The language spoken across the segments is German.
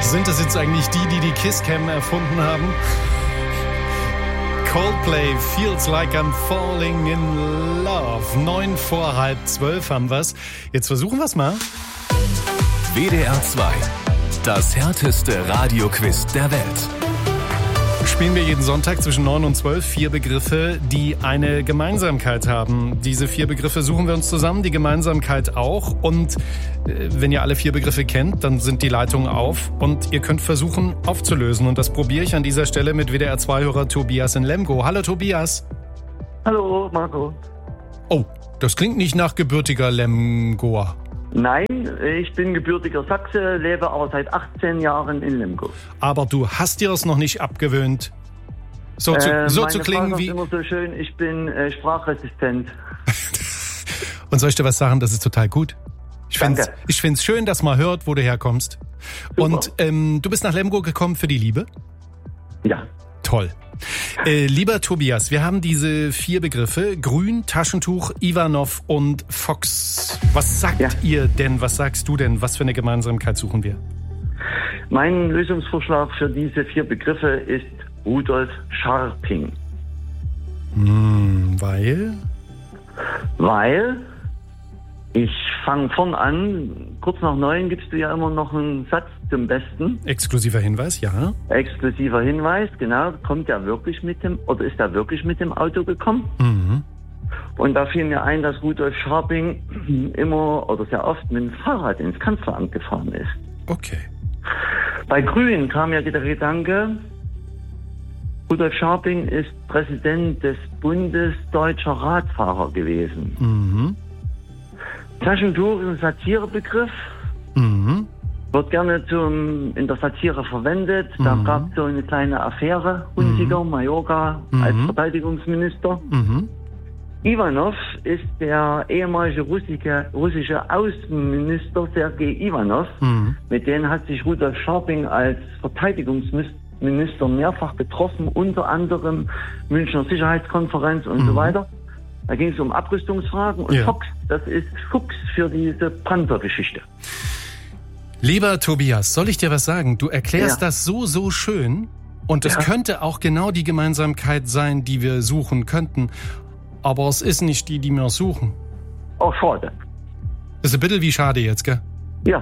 Sind das jetzt eigentlich die Kisscam erfunden haben? Coldplay, Feels Like I'm Falling in Love. 11:09 haben wir's. Jetzt versuchen wir's mal. WDR 2. Das härteste Radioquiz der Welt. Spielen wir jeden Sonntag zwischen 9 und 12 4 Begriffe, die eine Gemeinsamkeit haben. Diese 4 Begriffe suchen wir uns zusammen, die Gemeinsamkeit auch. Und wenn ihr alle 4 Begriffe kennt, dann sind die Leitungen auf und ihr könnt versuchen aufzulösen. Und das probiere ich an dieser Stelle mit WDR 2-Hörer Tobias in Lemgo. Hallo Tobias. Hallo Marco. Oh, das klingt nicht nach gebürtiger Lemgoer. Nein, ich bin gebürtiger Sachse, lebe aber seit 18 Jahren in Lemgo. Aber du hast dir es noch nicht abgewöhnt, so zu klingen Frau wie... sagt immer so schön, ich bin sprachresistent. Und soll ich dir was sagen, das ist total gut. Ich Danke. finde es schön, dass man hört, wo du herkommst. Super. Und du bist nach Lemgo gekommen für die Liebe? Ja. Toll. Lieber Tobias, wir haben diese 4 Begriffe, Grün, Taschentuch, Ivanov und Fox. Was sagt ihr denn, was sagst du denn, was für eine Gemeinsamkeit suchen wir? Mein Lösungsvorschlag für diese 4 Begriffe ist Rudolf Scharping. Weil? Weil, ich fange vorn an, kurz nach 9 gibst du ja immer noch einen Satz zum Besten. Exklusiver Hinweis, ja. Exklusiver Hinweis, genau. Ist er wirklich mit dem Auto gekommen? Mhm. Und da fiel mir ein, dass Rudolf Scharping immer oder sehr oft mit dem Fahrrad ins Kanzleramt gefahren ist. Okay. Bei Grün kam ja der Gedanke, Rudolf Scharping ist Präsident des Bundes Deutscher Radfahrer gewesen. Mhm. Taschentuch ist ein Satirebegriff. Mhm. Wird gerne in der Satire verwendet. Da gab es so eine kleine Affäre, Hunziker, Mallorca, als Verteidigungsminister. Mhm. Ivanov ist der ehemalige russische Außenminister Sergei Ivanov. Mhm. Mit denen hat sich Rudolf Scharping als Verteidigungsminister mehrfach getroffen, unter anderem Münchner Sicherheitskonferenz und so weiter. Da ging es um Abrüstungsfragen und Fox, das ist Fuchs für diese Panther-Geschichte. Lieber Tobias, soll ich dir was sagen? Du erklärst das so schön und es könnte auch genau die Gemeinsamkeit sein, die wir suchen könnten. Aber es ist nicht die wir suchen. Oh, schade. Das ist ein bisschen wie schade jetzt, gell? Ja.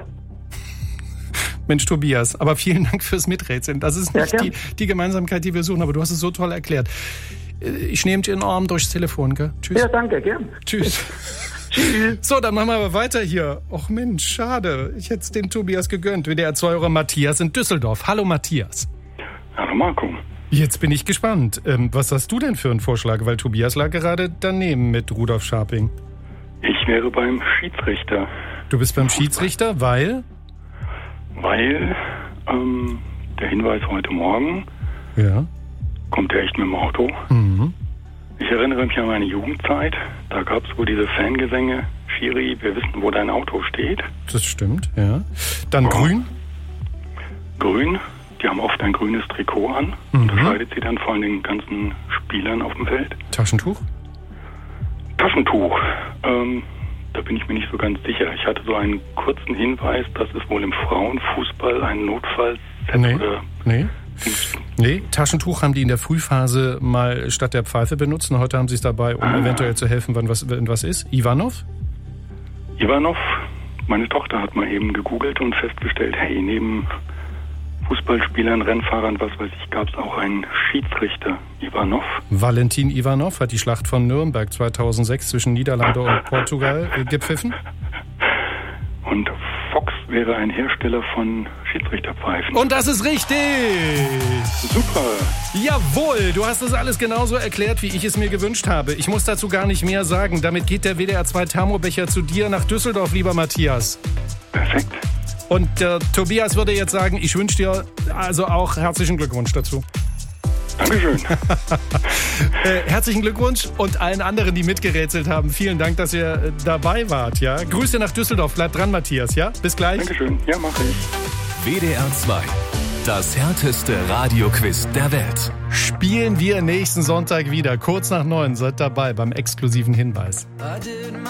Mensch, Tobias, aber vielen Dank fürs Miträtseln. Das ist nicht die Gemeinsamkeit, die wir suchen, aber du hast es so toll erklärt. Ich nehme dir in den Arm durchs Telefon, gell? Tschüss. Ja, danke, gern. Tschüss. Tschüss. So, dann machen wir aber weiter hier. Och Mensch, schade. Ich hätte es dem Tobias gegönnt. WDR 2-Hörer Matthias in Düsseldorf. Hallo Matthias. Hallo Marco. Jetzt bin ich gespannt. Was hast du denn für einen Vorschlag? Weil Tobias lag gerade daneben mit Rudolf Scharping. Ich wäre beim Schiedsrichter. Du bist beim Schiedsrichter, weil? Weil der Hinweis heute Morgen kommt er echt mit dem Auto. Mhm. Ich erinnere mich an meine Jugendzeit. Da gab es wohl diese Fangesänge. Schiri, wir wissen, wo dein Auto steht. Das stimmt, ja. Dann Grün? Grün. Die haben oft ein grünes Trikot an. Unterscheidet sie dann von den ganzen Spielern auf dem Feld. Taschentuch? Taschentuch. Da bin ich mir nicht so ganz sicher. Ich hatte so einen kurzen Hinweis, dass es wohl im Frauenfußball ein Notfallset oder... Nee, Taschentuch haben die in der Frühphase mal statt der Pfeife benutzt. Und heute haben sie es dabei, um eventuell zu helfen, wenn was ist. Ivanov? Ivanov, meine Tochter hat mal eben gegoogelt und festgestellt, hey, neben Fußballspielern, Rennfahrern, was weiß ich, gab es auch einen Schiedsrichter, Ivanov. Valentin Ivanov hat die Schlacht von Nürnberg 2006 zwischen Niederlande und Portugal gepfiffen. Und Fox wäre ein Hersteller von Schiedsrichterpfeifen. Und das ist richtig! Super! Jawohl, du hast das alles genauso erklärt, wie ich es mir gewünscht habe. Ich muss dazu gar nicht mehr sagen. Damit geht der WDR 2 Thermobecher zu dir nach Düsseldorf, lieber Matthias. Perfekt. Und Tobias würde jetzt sagen, ich wünsche dir also auch herzlichen Glückwunsch dazu. Dankeschön. Herzlichen Glückwunsch und allen anderen, die mitgerätselt haben. Vielen Dank, dass ihr dabei wart. Ja? Grüße nach Düsseldorf. Bleib dran, Matthias. Ja? Bis gleich. Dankeschön. Ja, mache ich. WDR 2. Das härteste Radioquiz der Welt. Spielen wir nächsten Sonntag wieder. Kurz nach 9. Seid dabei beim exklusiven Hinweis.